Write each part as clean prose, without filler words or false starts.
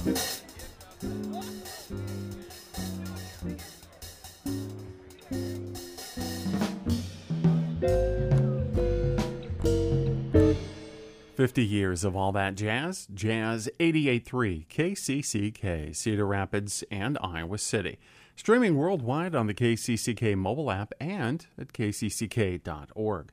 "50 years of all that jazz." Jazz 88.3 KCCK, Cedar Rapids and Iowa City. Streaming worldwide on the KCCK mobile app and at kcck.org.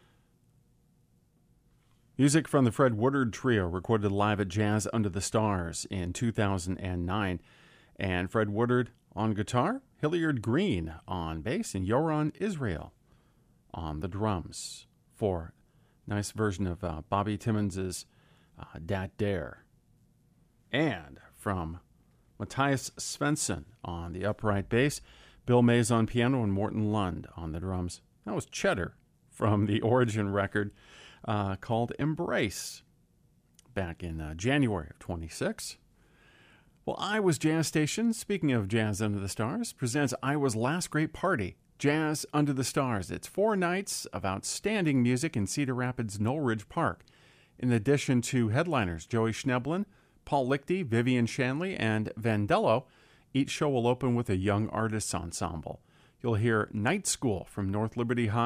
Music from the Fred Woodard Trio, recorded live at Jazz Under the Stars in 2009. And Fred Woodard on guitar, Hilliard Green on bass, and Yoron Israel on the drums for nice version of Bobby Timmons' Dat Dare. And from Matthias Svensson on the upright bass, Bill Mays on piano, and Morton Lund on the drums. That was Cheddar from the Origin record called Embrace back in January of 26. Well, Iowa's Jazz Station, speaking of Jazz Under the Stars, presents Iowa's last great party, Jazz Under the Stars. It's 4 nights of outstanding music in Cedar Rapids' Knoll Ridge Park. In addition to headliners Joey Schneblin, Paul Lichty, Vivian Shanley, and Vandello, each show will open with a young artists ensemble. You'll hear Night School from North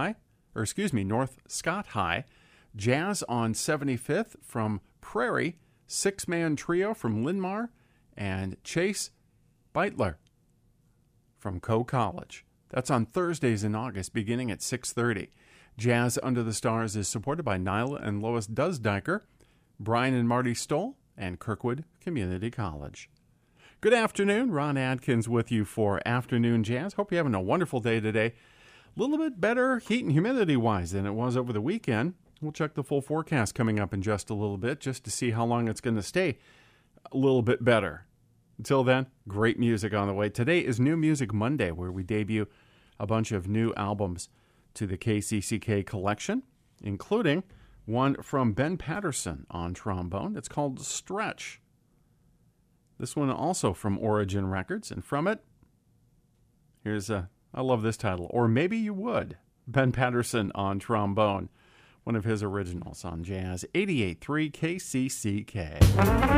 Scott High, Jazz on 75th from Prairie, 6-man trio from Linmar, and Chase Beitler from Coe College. That's on Thursdays in August, beginning at 6:30. Jazz Under the Stars is supported by Nyla and Lois Dusdiker, Brian and Marty Stoll, and Kirkwood Community College. Good afternoon. Ron Adkins with you for Afternoon Jazz. Hope you're having a wonderful day today. A little bit better heat and humidity-wise than it was over the weekend. We'll check the full forecast coming up in just a little bit just to see how long it's going to stay a little bit better. Until then, great music on the way. Today is New Music Monday, where we debut a bunch of new albums to the KCCK collection, including one from Ben Patterson on trombone. It's called Stretch. This one also from Origin Records, and from it, I love this title, Or Maybe You Would. Ben Patterson on trombone, one of his originals on Jazz 88.3 KCCK.